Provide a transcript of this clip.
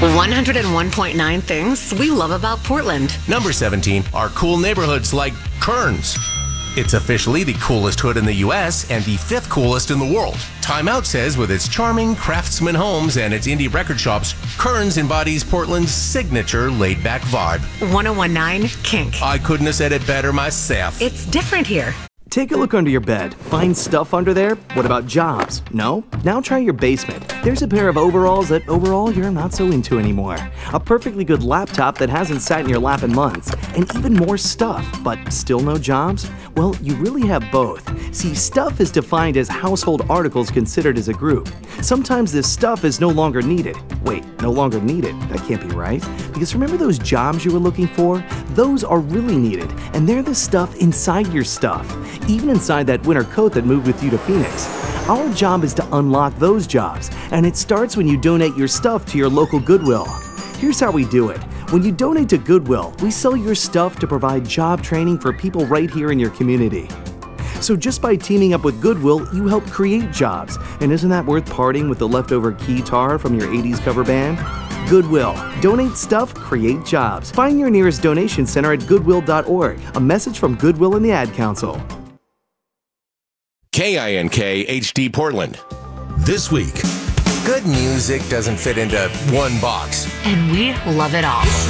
101.9 things we love about Portland. Number 17 are cool neighborhoods like Kearns. It's officially the coolest hood in the U.S. and the 5th coolest in the world. Time Out says with its charming craftsman homes and its indie record shops, Kearns embodies Portland's signature laid-back vibe. 101.9 Kink. I couldn't have said it better myself. It's different here. Take a look under your bed. Find stuff under there? What about jobs? No? Now try your basement. There's a pair of overalls that overall you're not so into anymore. A perfectly good laptop that hasn't sat in your lap in months. And even more stuff, but still no jobs? Well, you really have both. See, stuff is defined as household articles considered as a group. Sometimes this stuff is no longer needed. Wait, no longer needed? That can't be right. Because remember those jobs you were looking for? Those are really needed, and they're the stuff inside your stuff. Even inside that winter coat that moved with you to Phoenix. Our job is to unlock those jobs, and it starts when you donate your stuff to your local Goodwill. Here's how we do it. When you donate to Goodwill, we sell your stuff to provide job training for people right here in your community. So just by teaming up with Goodwill, you help create jobs. And isn't that worth parting with the leftover guitar from your 80s cover band? Goodwill. Donate stuff, create jobs. Find your nearest donation center at goodwill.org. A message from Goodwill and the Ad Council. KINK HD Portland. This week, good music doesn't fit into one box. And we love it all.